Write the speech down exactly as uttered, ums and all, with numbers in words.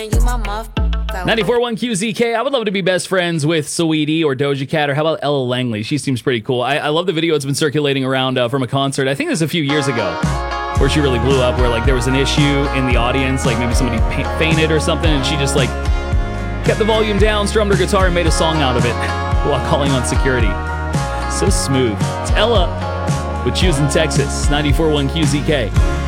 ninety-four point one Q Z K. I would love to be best friends with Saweetie or Doja Cat, or how about Ella Langley? She seems pretty cool. I, I love the video. It's been circulating around uh, from a concert. I think it was a few years ago where she really blew up, where like there was an issue in the audience, like maybe somebody pa- fainted or something, and she just like kept the volume down, strummed her guitar, and made a song out of it while calling on security. So smooth. It's Ella with Choosing Texas, ninety-four point one Q Z K.